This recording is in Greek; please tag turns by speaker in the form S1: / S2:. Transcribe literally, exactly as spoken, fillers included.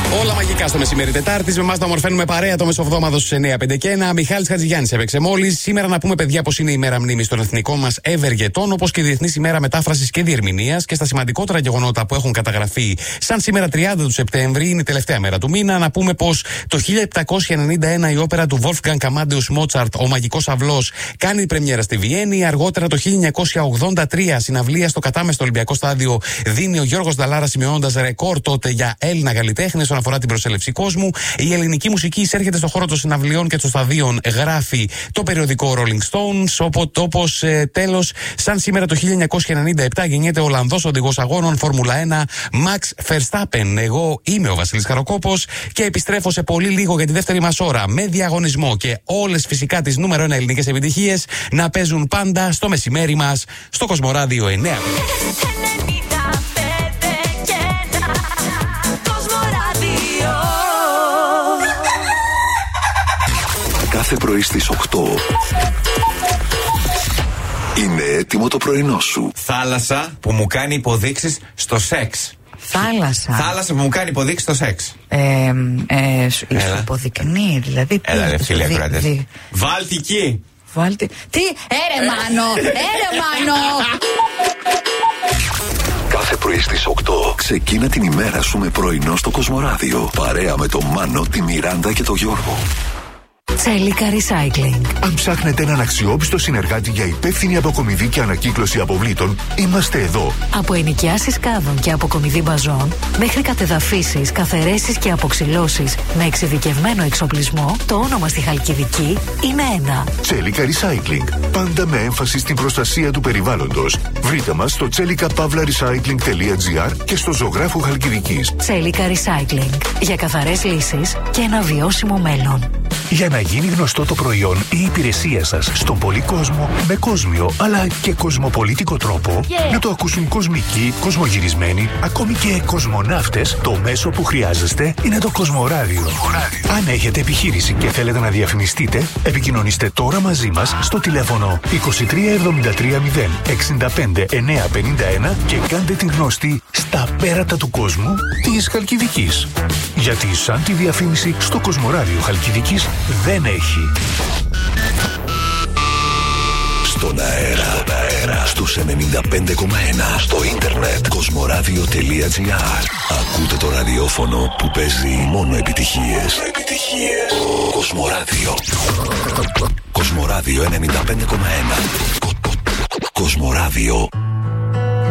S1: Όλα μαγικά στο μεσημέρι Τετάρτη. Με εμάς τα ομορφαίνουμε παρέα το μεσοβδόμαδο στους εννιά πέντε και ένα. Μιχάλης Χατζηγιάννης έπαιξε μόλις. Σήμερα να πούμε, παιδιά, πως είναι η μέρα μνήμης των εθνικών μας ευεργετών, όπως και η Διεθνής ημέρα μετάφρασης και διερμηνίας. Και στα σημαντικότερα γεγονότα που έχουν καταγραφεί, σαν σήμερα τριάντα του Σεπτέμβρη, είναι η τελευταία μέρα του μήνα, να πούμε πως το χίλια επτακόσια ενενήντα ένα η όπερα του Wolfgang Amadeus Mozart, Ο Μαγικός Αυλός, κάνει πρεμιέρα στη Βιέννη. Αργότερα το χίλια εννιακόσια ογδόντα τρία συναυλία στο κατάμεστο Ολυμπιακό Στάδιο δίνει ο Γιώργος Νταλάρας, σημειώνοντας ρεκόρ τότε για Έλληνα καλλιτέχνη όσον αφορά την προσέλευση κόσμου. Η ελληνική μουσική εισέρχεται στον χώρο των συναυλιών και των σταδίων, γράφει το περιοδικό Rolling Stones. Όπως ε, τέλος, σαν σήμερα το χίλια εννιακόσια ενενήντα επτά γεννιέται ο Ολλανδός οδηγός αγώνων Φόρμουλα ένα Max Verstappen. Εγώ είμαι ο Βασίλης Χαροκόπος και επιστρέφω σε πολύ λίγο για τη δεύτερη μας ώρα με διαγωνισμό και όλες φυσικά τις νούμερο ένα ελληνικές επιτυχίες να παίζουν πάντα στο μεσημέρι μας στο Κοσμοράδιο εννιά.
S2: Κάθε πρωί στις οκτώ είναι έτοιμο το πρωινό σου.
S3: Θάλασσα που μου κάνει υποδείξεις στο σεξ.
S4: Θάλασσα.
S3: Θάλασσα που μου κάνει υποδείξεις στο σεξ.
S4: Ε, ε, σου υποδεικνύει, δηλαδή.
S3: Έλα, ρε φίλε, ακροατές.
S4: δι...
S3: Βαλτική.
S4: Βάλτε. Τι, έρε Μάνο, έρε Μάνο.
S2: Κάθε πρωί στις οκτώ ξεκίνα την ημέρα σου με πρωινό στο Κοσμοράδιο. Παρέα με τον Μάνο, τη Μιράντα και τον Γιώργο.
S5: Τσέλικα Recycling.
S6: Αν ψάχνετε έναν αξιόπιστο συνεργάτη για υπεύθυνη αποκομιδή και ανακύκλωση αποβλήτων, είμαστε εδώ.
S5: Από ενοικιάσεις κάδων και αποκομιδή μπαζών, μέχρι κατεδαφίσεις, καθαιρέσεις και αποξυλώσεις με εξειδικευμένο εξοπλισμό, το όνομα στη Χαλκιδική είναι ένα.
S6: Τσέλικα Recycling. Πάντα με έμφαση στην προστασία του περιβάλλοντος. Βρείτε μας στο τσέλικα παύλα recycling τελεία τζι άρ και στο Ζωγράφου Χαλκιδικής.
S5: Τσέλικα Recycling. Για καθαρές λύσεις και ένα βιώσιμο μέλλον.
S6: Για να γίνει γνωστό το προϊόν ή η υπηρεσία σας στον πολύ κόσμο με κόσμιο αλλά και κοσμοπολίτικο τρόπο, yeah. να το ακούσουν κοσμικοί, κοσμογυρισμένοι, ακόμη και κοσμοναύτες, το μέσο που χρειάζεστε είναι το Κοσμοράδιο. Αν έχετε επιχείρηση και θέλετε να διαφημιστείτε, επικοινωνήστε τώρα μαζί μας στο τηλέφωνο είκοσι τρία εβδομήντα τρία μηδέν εξήντα πέντε εννιακόσια πενήντα ένα και κάντε την γνωστή στα πέρατα του κόσμου της Χαλκιδικής. Γιατί σαν τη διαφήμιση στο Κοσμοράδιο Χαλκιδικής δεν έχει.
S2: Στον αέρα, στον αέρα, στους ενενήντα πέντε κόμμα ένα, στο ίντερνετ, κοσμοράδιο τελεία τζι άρ. Ακούτε το ραδιόφωνο που παίζει μόνο επιτυχίες. Επιτυχίες. Κοσμοράδιο. Κοσμοράδιο ενενήντα πέντε κόμμα ένα. Κοσμοράδιο